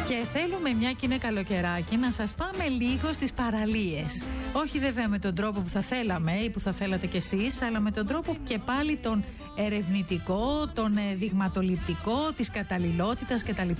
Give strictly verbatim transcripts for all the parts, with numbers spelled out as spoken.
Και θέλουμε, μια και είναι καλοκαιράκι, να σας πάμε λίγο στις παραλίες. Όχι βέβαια με τον τρόπο που θα θέλαμε ή που θα θέλατε κι εσείς, αλλά με τον τρόπο και πάλι τον ερευνητικό, τον δειγματοληπτικό, της καταλληλότητας κτλ.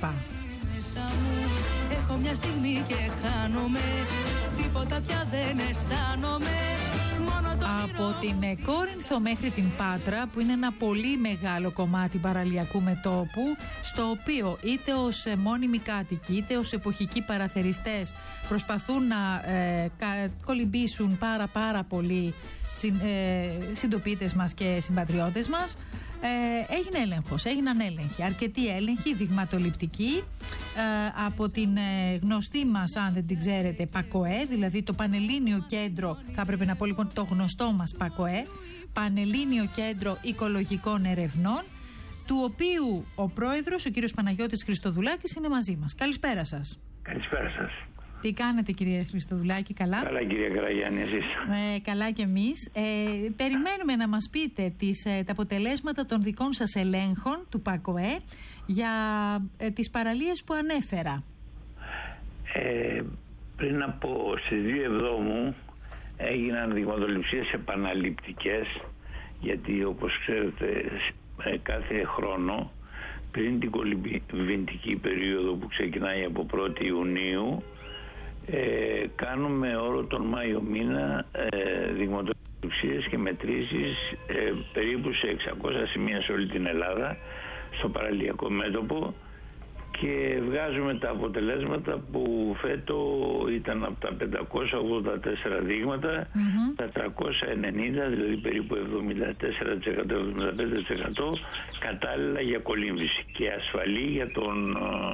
Έχω μια στιγμή και χάνομαι, τίποτα πια δεν αισθάνομαι. Από την Κόρινθο μέχρι την Πάτρα, που είναι ένα πολύ μεγάλο κομμάτι παραλιακού μετώπου, στο οποίο είτε ως μόνιμοι κάτοικοι είτε ως εποχικοί παραθεριστές προσπαθούν να ε, κα, κολυμπήσουν πάρα πάρα πολύ συν, ε, συντοπίτες μας και συμπατριώτες μας, ε, έγινε έλεγχος, έγιναν έλεγχοι, αρκετοί έλεγχοι δειγματοληπτικοί ε, από την ε, γνωστή μας, αν δεν την ξέρετε, ΠΑΚΟΕ, δηλαδή το Πανελλήνιο Κέντρο, θα έπρεπε να πω λοιπόν το γνωστό μας ΠΑΚΟΕ, Πανελλήνιο Κέντρο Οικολογικών Ερευνών, του οποίου ο πρόεδρος, ο κύριος Παναγιώτης Χριστοδουλάκης, είναι μαζί μας. Καλησπέρα σας. Καλησπέρα σας. Τι κάνετε, κύριε Χριστοδουλάκη, καλά? Καλά, κυρία Καραγιάννη, εσείς? Ε, καλά και εμείς. Ε, περιμένουμε να μας πείτε τις, ε, τα αποτελέσματα των δικών σας ελέγχων του ΠΑΚΟΕ για ε, τις παραλίες που ανέφερα. Ε, πριν από στις δύο Εβδόμου έγιναν δειγματοληψίες επαναληπτικές, γιατί όπως ξέρετε ε, κάθε χρόνο πριν την κολυμβητική περίοδο που ξεκινάει από πρώτη Ιουνίου, Ε, κάνουμε όλο τον Μάιο μήνα ε, δειγματοληψίες και μετρήσεις ε, περίπου σε εξακόσια σημεία σε όλη την Ελλάδα, στο παραλιακό μέτωπο, και βγάζουμε τα αποτελέσματα που φέτο ήταν από τα πεντακόσια ογδόντα τέσσερα δείγματα, mm-hmm. τα τριακόσια ενενήντα, δηλαδή περίπου εβδομήντα τέσσερα τοις εκατό εβδομήντα πέντε τοις εκατό κατάλληλα για κολύμβηση και ασφαλή για τον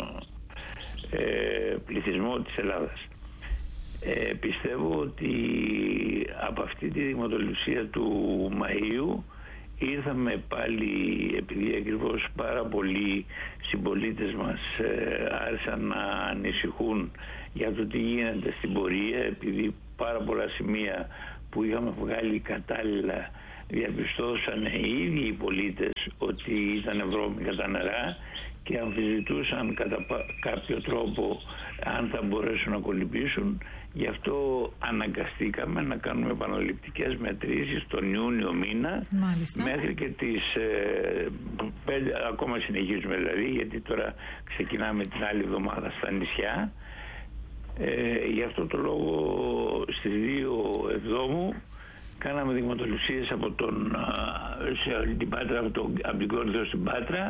ε, πληθυσμό της Ελλάδας. Ε, πιστεύω ότι από αυτή τη δειγματοληψία του Μαΐου ήρθαμε πάλι, επειδή ακριβώς πάρα πολλοί συμπολίτες μας ε, άρχισαν να ανησυχούν για το τι γίνεται στην πορεία, επειδή πάρα πολλά σημεία που είχαμε βγάλει κατάλληλα διαπιστώσαν οι ίδιοι οι πολίτες ότι ήταν βρώμικα τα νερά και αμφισβητούσαν κατά κάποιο τρόπο αν θα μπορέσουν να κολυμπήσουν. Γι' αυτό αναγκαστήκαμε να κάνουμε επαναληπτικές μετρήσεις τον Ιούνιο μήνα. Μάλιστα. Μέχρι και τις ε, πέντε, ακόμα συνεχίζουμε δηλαδή, γιατί τώρα ξεκινάμε την άλλη εβδομάδα στα νησιά. Ε, γι' αυτό το λόγο στις δύο Εβδόμου κάναμε δειγματοληψίες από, τον, σε όλη την Πάτρα, από, τον, από την Κόρινθο στην Πάτρα,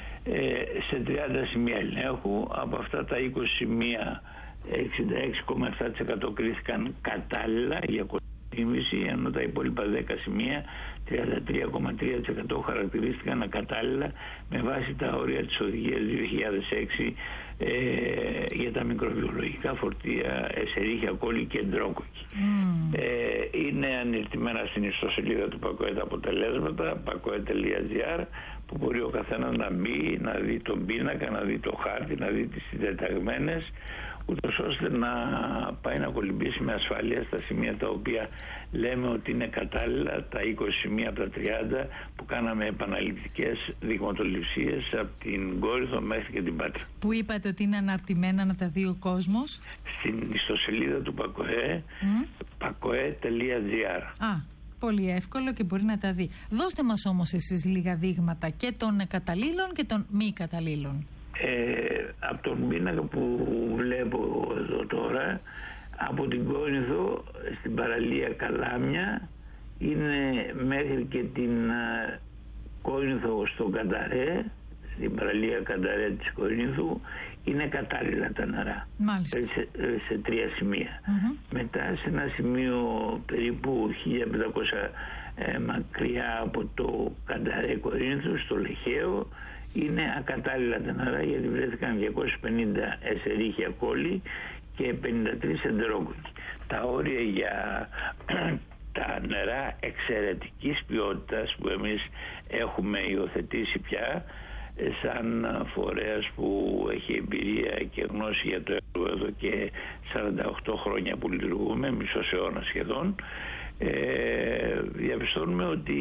σε τριάντα σημεία ελέγχου. Από αυτά τα είκοσι σημεία εξήντα έξι κόμμα επτά τοις εκατό κρίθηκαν κατάλληλα για κολύμβηση, ενώ τα υπόλοιπα δέκα σημεία, τριάντα τρία κόμμα τρία τοις εκατό, χαρακτηρίστηκαν ακατάλληλα με βάση τα όρια της οδηγίας δύο χιλιάδες έξι ε, για τα μικροβιολογικά φορτία, εσερίχια, κόλλη και ντρόκοκι. Mm. Ε, είναι ανερτημένα στην ιστοσελίδα του ΠΑΚΟΕ τα αποτελέσματα, πακοε τελεία τζι άρ, που μπορεί ο καθένας να μπει, να δει τον πίνακα, να δει το χάρτη, να δει τις συντεταγμένες, ούτως ώστε να πάει να κολυμπήσει με ασφάλεια στα σημεία τα οποία λέμε ότι είναι κατάλληλα, τα είκοσι σημεία από τα τριάντα που κάναμε επαναληπτικές δειγματοληψίες από την Κόρινθο μέχρι και την Πάτρα. Που είπατε ότι είναι αναρτημένα να τα δει ο κόσμος? Στην ιστοσελίδα του ΠΑΚΟΕ, mm. πακοε τελεία τζι άρ. Α, πολύ εύκολο και μπορεί να τα δει. Δώστε μας όμως εσείς λίγα δείγματα και των καταλήλων και των μη καταλήλων. Ε, από τον πίνακα που βλέπω εδώ τώρα, από την Κόρινθο στην παραλία Καλάμια, είναι μέχρι και την uh, Κόρινθο στο Κανταρέ, στην παραλία Κανταρέ της Κορίνθου, είναι κατάλληλα τα νερά. Μάλιστα. Σε, σε τρία σημεία. Mm-hmm. Μετά σε ένα σημείο περίπου χίλια πεντακόσια ε, μακριά από το Κανταρέ Κορίνθου, στο Λεχαίο, είναι ακατάλληλα τα νερά, γιατί βρέθηκαν διακόσια πενήντα εσερίχια κόλλη και πενήντα τρία εντερόκοκι. Τα όρια για τα νερά εξαιρετικής ποιότητας που εμείς έχουμε υιοθετήσει πια σαν φορέας που έχει εμπειρία και γνώση για το έργο εδώ και σαράντα οκτώ χρόνια που λειτουργούμε, μισός αιώνα σχεδόν, ε, διαπιστώνουμε ότι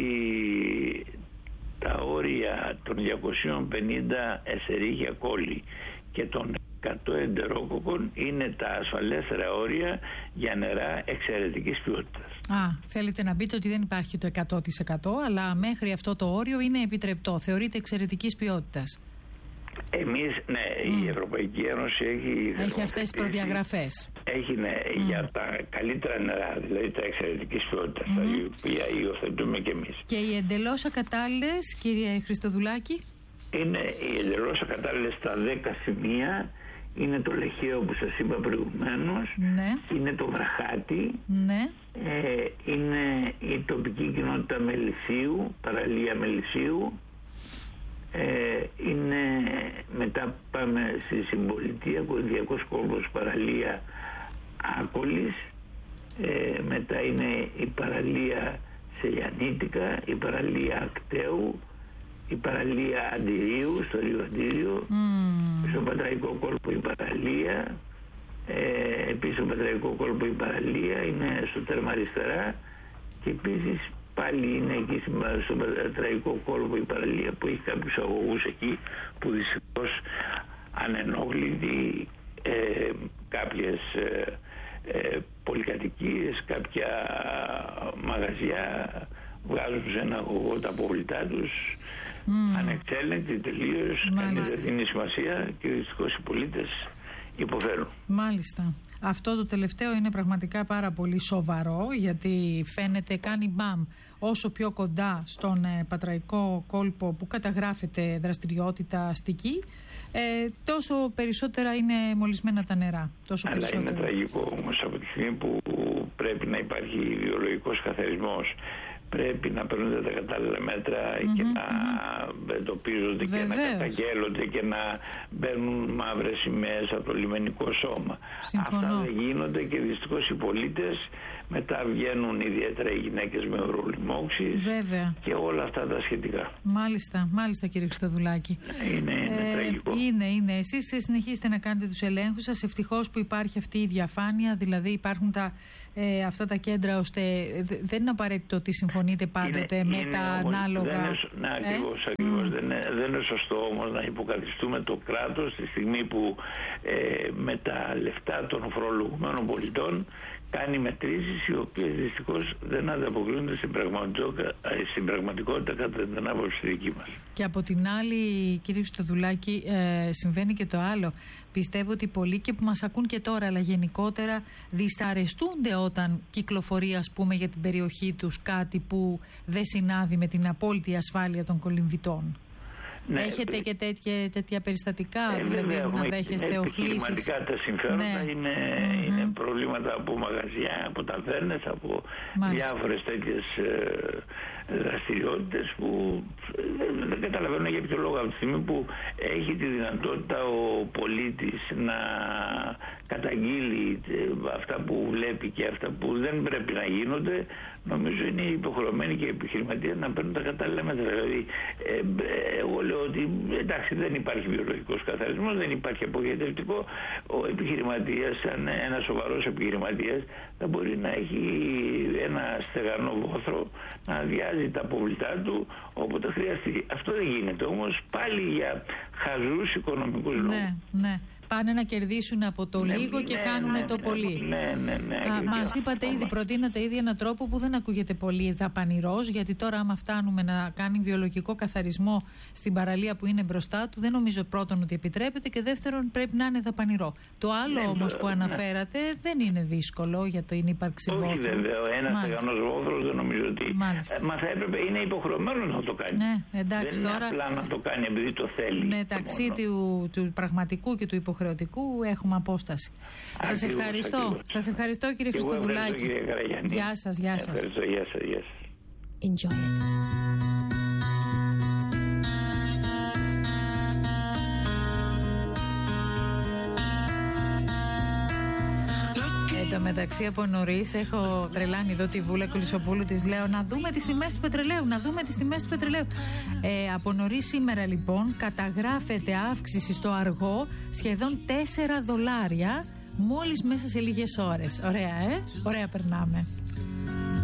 τα όρια των διακοσίων πενήντα εσερίχια κόλλη και των εκατό εντερόκοκον είναι τα ασφαλέστερα όρια για νερά εξαιρετικής ποιότητας. Α, θέλετε να πείτε ότι δεν υπάρχει το εκατό τοις εκατό, αλλά μέχρι αυτό το όριο είναι επιτρεπτό, θεωρείται εξαιρετικής ποιότητας. Εμείς, ναι, mm. η Ευρωπαϊκή Ένωση έχει... Έχει αυτές τις προδιαγραφές. Έχει, ναι, mm. για τα καλύτερα νερά, δηλαδή τα εξαιρετικής ποιότητας, mm. τα οποία υιοθετούμε κι εμείς. Και οι εντελώς ακατάλληλες, κύριε Χριστοδουλάκη? Είναι οι εντελώς ακατάλληλες στα δέκα σημεία, είναι το Λεχαίο που σας είπα προηγουμένως, ναι. είναι το Βραχάτι, ναι. ε, είναι η τοπική κοινότητα Μελισσίου, παραλία Μελισσίου, ε, είναι, μετά πάμε στη Συμπολιτεία, Κωνδιακός Κόλπος, παραλία Άκολης, ε, μετά είναι η παραλία Σελιανίτικα, η παραλία Ακτέου, η παραλία Αντιρίου, στο Ρίο Αντίριο, mm. στο Πατραϊκό Κόλπο η παραλία, ε, επίσης στο Πατραϊκό Κόλπο η παραλία είναι στο τέρμα αριστερά, και επίσης πάλι είναι εκεί στο Πατραϊκό Κόλπο η παραλία που έχει κάποιους αγωγούς εκεί που δυστυχώς ανενόχλητοι, ε, κάποιες ε, ε, πολυκατοικίες, κάποια μαγαζιά βγάζουν σε ένα αγωγό τα απόβλητά τους, mm. ανεξέλεγκτη τελείως, κανείς δεν δίνει σημασία και δυστυχώς οι πολίτες υποφέρουν. Μάλιστα. Αυτό το τελευταίο είναι πραγματικά πάρα πολύ σοβαρό, γιατί φαίνεται κάνει μπαμ όσο πιο κοντά στον ε, Πατραϊκό Κόλπο που καταγράφεται δραστηριότητα αστική, ε, τόσο περισσότερα είναι μολυσμένα τα νερά. Τόσο Αλλά περισσότερο. Είναι τραγικό όμως από τη στιγμή που πρέπει να υπάρχει βιολογικός καθαρισμός, πρέπει να παίρνονται τα κατάλληλα μέτρα mm-hmm, και να mm-hmm. εντοπίζονται και να καταγγέλλονται και να μπαίνουν μαύρες σημαίες από το λιμενικό σώμα. Συμφωνώ. Αυτά δεν γίνονται και δυστυχώς οι πολίτες μετά βγαίνουν, ιδιαίτερα οι γυναίκες με ορολιμόξεις και όλα αυτά τα σχετικά. Μάλιστα, μάλιστα κύριε Χριστοδουλάκη. Είναι, είναι ε, τραγικό. Είναι, είναι. Εσείς συνεχίζετε να κάνετε τους ελέγχους σας. Ευτυχώς που υπάρχει αυτή η διαφάνεια, δηλαδή υπάρχουν τα, ε, αυτά τα κέντρα, ώστε δεν είναι απαραίτητο ότι συμφωνείτε πάντοτε είναι, με είναι τα όμως, ανάλογα. Δεν είναι, ναι, ακριβώς, ε? ακριβώς. Mm. Δεν, είναι, δεν είναι σωστό όμως να υποκαθιστούμε το κράτος τη στιγμή που ε, με τα λεφτά των φορολογουμένων πολιτών κάνει μετρήσεις οι οποίες δυστυχώς δεν ανταποκρίνονται στην πραγματικότητα, στην πραγματικότητα κατά την άποψη δική μας. Και από την άλλη, κύριε Χριστοδουλάκη, ε, συμβαίνει και το άλλο. Πιστεύω ότι πολλοί και που μας ακούν και τώρα, αλλά γενικότερα δυσαρεστούνται όταν κυκλοφορεί, ας πούμε, για την περιοχή τους κάτι που δεν συνάδει με την απόλυτη ασφάλεια των κολυμβητών. Ναι, έχετε και τέτοια, τέτοια περιστατικά, ε, δηλαδή βέβαια, να δέχεστε οχλήσεις? Επιχειρηματικά τα συμφέροντα ναι. είναι, mm-hmm. είναι προβλήματα από μαγαζιά, από ταβέρνες, από Μάλιστα. διάφορες τέτοιες ε, δραστηριότητες που δεν, δεν καταλαβαίνω για ποιο λόγο. Από τη στιγμή που έχει τη δυνατότητα ο πολίτης να καταγγείλει αυτά που βλέπει και αυτά που δεν πρέπει να γίνονται, νομίζω είναι υποχρεωμένοι και οι επιχειρηματίες να παίρνουν τα κατάλληλα μέτρα. Δηλαδή, ε, εγώ λέω ότι εντάξει, δεν υπάρχει βιολογικός καθαρισμός, δεν υπάρχει απογοητευτικό. Ο επιχειρηματίας, σαν ένας σοβαρός επιχειρηματίας, θα μπορεί να έχει ένα στεγανό βόθρο, να αδειάζει τα αποβλητά του όποτε χρειαστεί. Αυτό δεν γίνεται όμως πάλι για χαζούς οικονομικούς λόγους. Ναι, ναι. Πάνε να κερδίσουν από το ναι, λίγο και ναι, χάνουν ναι, το ναι, πολύ. Ναι, ναι, ναι. Α, μας είπατε ήδη, προτείνατε ήδη έναν τρόπο που δεν ακούγεται πολύ δαπανηρός, γιατί τώρα άμα φτάνουμε να κάνει βιολογικό καθαρισμό στην παραλία που είναι μπροστά του, δεν νομίζω πρώτον ότι επιτρέπεται και δεύτερον πρέπει να είναι δαπανηρό. Το άλλο ναι, όμως που ναι. αναφέρατε δεν είναι δύσκολο για την ύπαρξη βόθρου. Όχι βέβαια, ένας στεγανός βόθρος δεν νομίζω ότι... Ε, μα θα έπρεπε, είναι υποχρεωμένο να το κάνει. Ναι, εντάξει, δεν τώρα... είναι απλά να το κάνει επειδή το θέλει. Μεταξύ του, του πραγματικού και του υποχρεωτικού έχουμε απόσταση. Σας ευχαριστώ. Ακριβώς. Σας ευχαριστώ κύριε Χριστοδουλάκη. Γεια σας, γεια σας. Ευχαριστώ, γεια σας, γεια σας. Enjoy it. Εν τω μεταξύ, από νωρίς έχω τρελάνει εδώ τη Βούλα Κουλισσοπούλου, της λέω να δούμε τις τιμές του πετρελαίου, να δούμε τις τιμές του πετρελαίου. Ε, από νωρίς σήμερα λοιπόν καταγράφεται αύξηση στο αργό σχεδόν τέσσερα δολάρια μόλις μέσα σε λίγες ώρες. Ωραία, ε? Ωραία περνάμε.